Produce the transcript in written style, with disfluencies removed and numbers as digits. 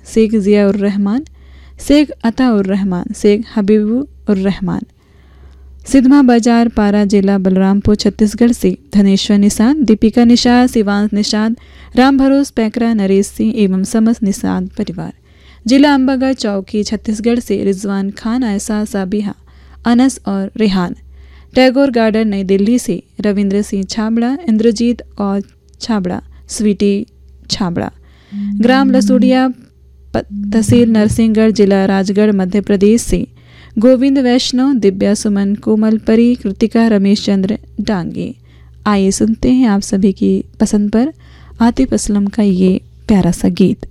शेख जियाउर रहमान, शेख अताउर रहमान, शेख हबीबुर रहमान। सिद्धमा बाजार पारा, जिला बलरामपुर, छत्तीसगढ़ से धनेश्वर निषाद, दीपिका निषाद, शिवांश निषाद, राम भरोस पैकरा, नरेश सिंह एवं समस्त निषाद परिवार। जिला अंबागढ़ चौकी, छत्तीसगढ़ से रिजवान खान, आयशा, साबिहा, अनस और रेहान। टैगोर गार्डन, नई दिल्ली से रविंद्र सिंह छाबड़ा, इंद्रजीत कौर छाबड़ा, स्वीटी छाबड़ा। ग्राम लसूड़िया, तहसील नरसिंहगढ़, जिला राजगढ़, मध्य प्रदेश से गोविंद वैष्णव, दिव्या सुमन, कोमल परी, कृतिका, रमेश चंद्र डांगे। आइए सुनते हैं आप सभी की पसंद पर आतिफ असलम का ये प्यारा सा गीत।